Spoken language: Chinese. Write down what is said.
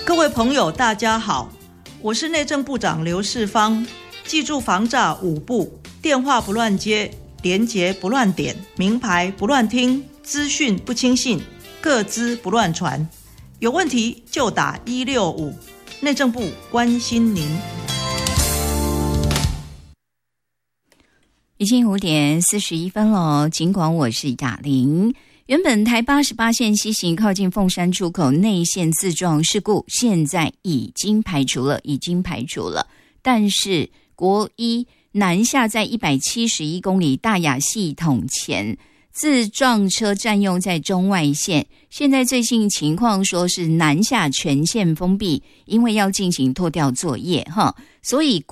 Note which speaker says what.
Speaker 1: 各位朋友大家好，我是内政部长刘世芳。记住防诈5步：电话不乱接，连结不乱点，名牌不乱听，资讯不轻信，个资不乱传。有问题就打165，内政部关心您。
Speaker 2: 已经5点41分了，尽管我是雅玲。原本台88线西行靠近凤山出口内线自撞事故，现在已经排除了。但是国一南下在171公里大雅系统前，自撞车占用在中外线，现在最新情况说是南下全线封闭，因为要进行拖吊作业所以